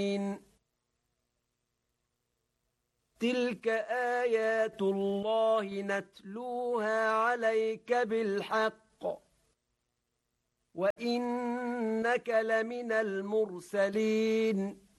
تلك آيات الله نتلوها عليك بالحق وإنك لمن المرسلين